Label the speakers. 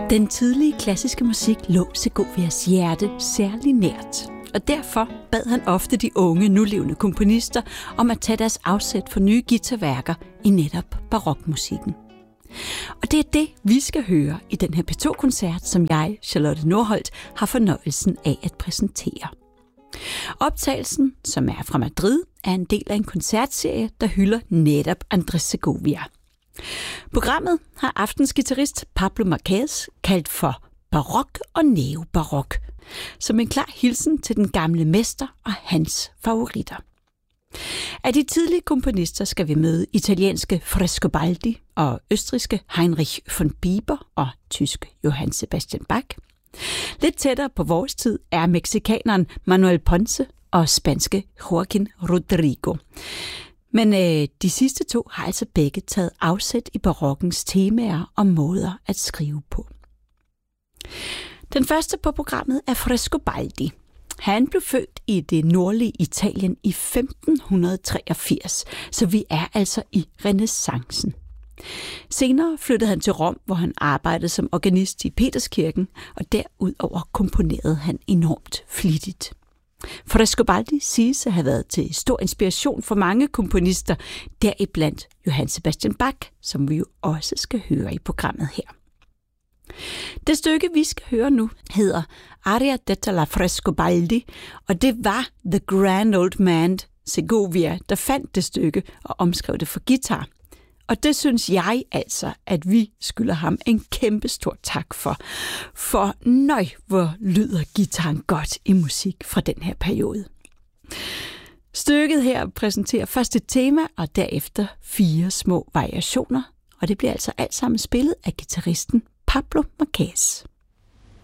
Speaker 1: Den tidlige klassiske musik lå Segovias hjerte særlig nært, og derfor bad han ofte de unge, nulevende komponister om at tage deres afsæt for nye guitarværker i netop barokmusikken. Og det er det, vi skal høre i den her P2-koncert, som jeg, Charlotte Nordholt, har fornøjelsen af at præsentere. Optagelsen, som er fra Madrid, er en del af en koncertserie, der hylder netop Andrés Segovia. Programmet har aftens guitarist Pablo Marquez kaldt for barok og neobarok, som en klar hilsen til den gamle mester og hans favoritter. Af de tidlige komponister skal vi møde italienske Frescobaldi og østrigske Heinrich von Bieber og tyske Johann Sebastian Bach. Lidt tættere på vores tid er mexikaneren Manuel Ponce og spanske Joaquín Rodrigo. Men de sidste to har altså begge taget afsæt i barokkens temaer og måder at skrive på. Den første på programmet er Frescobaldi. Han blev født i det nordlige Italien i 1583, så vi er altså i renæssancen. Senere flyttede han til Rom, hvor han arbejdede som organist i Peterskirken, og derudover komponerede han enormt flittigt. Frescobaldi siges at have været til stor inspiration for mange komponister, deriblandt Johann Sebastian Bach, som vi jo også skal høre i programmet her. Det stykke, vi skal høre nu, hedder Aria detta la Frescobaldi, og det var The Grand Old Man Segovia, der fandt det stykke og omskrev det for guitar. Og det synes jeg altså, at vi skylder ham en kæmpestor tak for. For nøj, hvor lyder guitaren godt i musik fra den her periode. Stykket her præsenterer først et tema, og derefter 4 små variationer. Og det bliver altså alt sammen spillet af guitaristen Pablo Marquez.